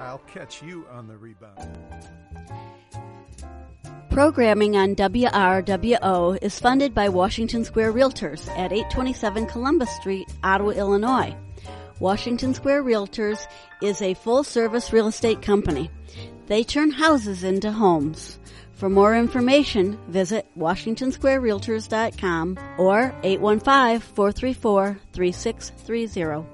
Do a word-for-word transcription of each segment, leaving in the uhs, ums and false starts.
I'll catch you on the rebound. Programming on W R W O is funded by Washington Square Realtors at eight twenty-seven Columbus Street, Ottawa, Illinois. Washington Square Realtors is a full-service real estate company. They turn houses into homes. For more information, visit washington square realtors dot com or eight one five, four three four, three six three zero.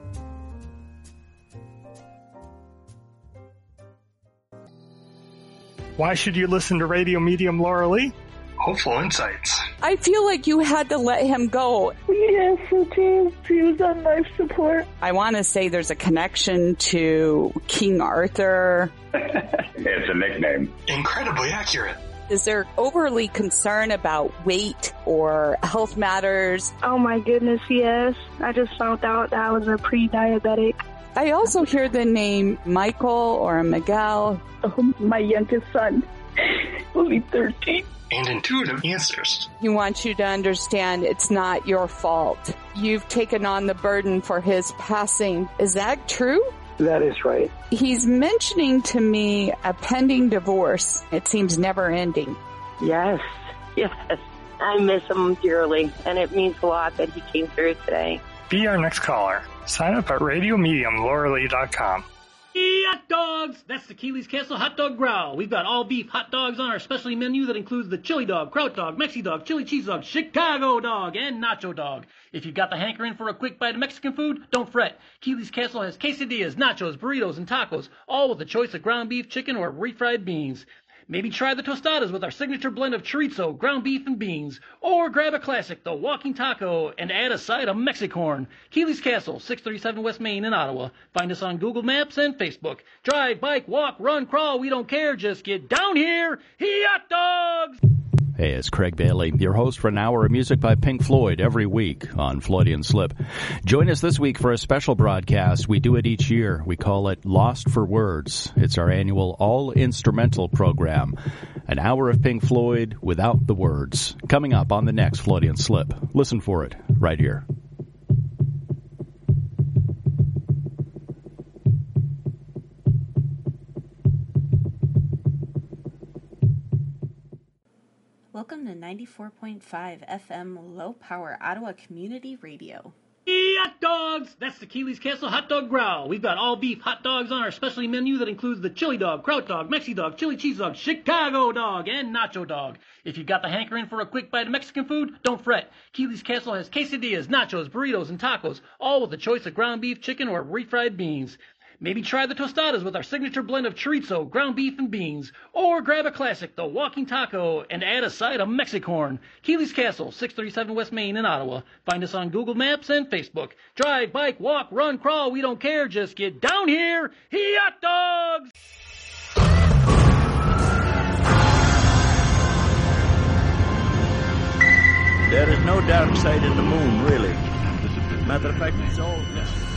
Why should you listen to Radio Medium Laura Lee? Hopeful insights. I feel like you had to let him go. Yes, it is. He was on life support. I want to say there's a connection to King Arthur. It's a nickname. Incredibly accurate. Is there overly concern about weight or health matters? Oh my goodness, yes. I just found out that I was a pre-diabetic. I also hear the name Michael or Miguel. Oh, my youngest son, only thirteen. And intuitive answers. He wants you to understand it's not your fault. You've taken on the burden for his passing. Is that true? That is right. He's mentioning to me a pending divorce. It seems never ending. Yes, yes. I miss him dearly, and it means a lot that he came through today. Be our next caller. Sign up at radio medium laura lee dot com. Hot dogs! That's the Keeley's Castle Hot Dog Growl. We've got all beef hot dogs on our specialty menu that includes the chili dog, kraut dog, Mexi dog, chili cheese dog, Chicago dog, and nacho dog. If you've got the hankering for a quick bite of Mexican food, don't fret. Keeley's Castle has quesadillas, nachos, burritos, and tacos, all with a choice of ground beef, chicken, or refried beans. Maybe try the tostadas with our signature blend of chorizo, ground beef, and beans. Or grab a classic, the walking taco, and add a side of Mexicorn. Keeley's Castle, six thirty-seven West Main in Ottawa. Find us on Google Maps and Facebook. Drive, bike, walk, run, crawl, we don't care. Just get down here. Hot dogs! Hey, it's Craig Bailey, your host for an hour of music by Pink Floyd every week on Floydian Slip. Join us this week for a special broadcast. We do it each year. We call it Lost for Words. It's our annual all-instrumental program. An hour of Pink Floyd without the words. Coming up on the next Floydian Slip. Listen for it right here. Welcome to ninety-four point five F M Low Power Ottawa Community Radio. Hot dogs! That's the Keeley's Castle Hot Dog Growl. We've got all beef hot dogs on our specialty menu that includes the chili dog, kraut dog, Mexi dog, chili cheese dog, Chicago dog, and nacho dog. If you've got the hankering for a quick bite of Mexican food, don't fret. Keeley's Castle has quesadillas, nachos, burritos, and tacos, all with a choice of ground beef, chicken, or refried beans. Maybe try the tostadas with our signature blend of chorizo, ground beef, and beans. Or grab a classic, the walking taco, and add a side of Mexicorn. Keeley's Castle, six thirty-seven West Main in Ottawa. Find us on Google Maps and Facebook. Drive, bike, walk, run, crawl, we don't care. Just get down here. Hot dogs! There is no dark side in the moon, really. Matter of fact, it's all...